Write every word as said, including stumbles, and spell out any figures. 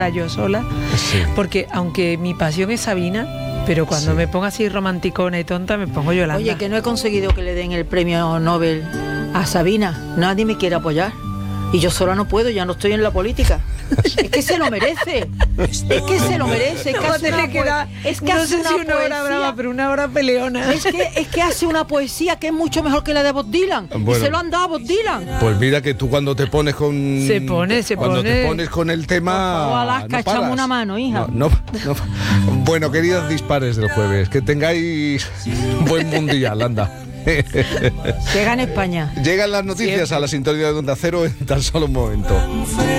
yo sola, Sí. porque aunque mi pasión es Sabina, pero cuando Sí. me pongo así romanticona y tonta me pongo Yolanda. Oye, que no he conseguido que le den el premio Nobel a Sabina. Nadie me quiere apoyar. Y yo sola no puedo, ya no estoy en la política. Es que se lo merece. Es que se lo merece. Es que No, hace una, tiene que poe- dar- es que no hace sé una si una hora poesía. brava, pero una hora peleona. Es que, es que hace una poesía que es mucho mejor que la de Bob Dylan. Bueno. Y se lo han dado a Bob Dylan. Pues mira que tú cuando te pones con... Se pone, se cuando pone. te pones con el tema... Por favor, Alaska, no échame paras. una mano, hija. No, no, no. Bueno, queridos dispares del jueves, que tengáis buen mundial, anda. Que gane España. Llegan las noticias Siempre. a la sintonía de Onda Cero en tan solo un momento.